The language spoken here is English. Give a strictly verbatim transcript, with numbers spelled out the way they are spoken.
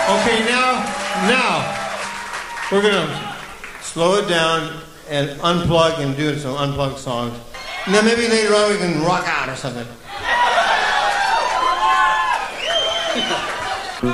Okay, now, now, we're going to slow it down and unplug and do some unplugged songs. And then maybe later on we can rock out or something.